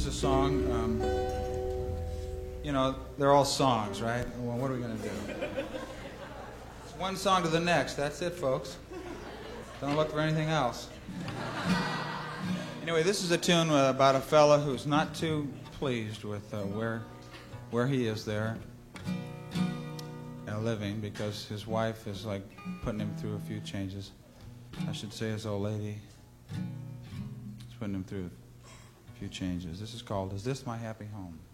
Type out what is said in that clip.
a song. They're all songs, right? Well, what are we going to do? It's one song to the next. That's it, folks. Don't look for anything else. Anyway, this is a tune about a fella who's not too pleased with where he is there living, because his wife is like putting him through a few changes. I should say his old lady is putting him through a few changes. This is called "Is This My Happy Home?"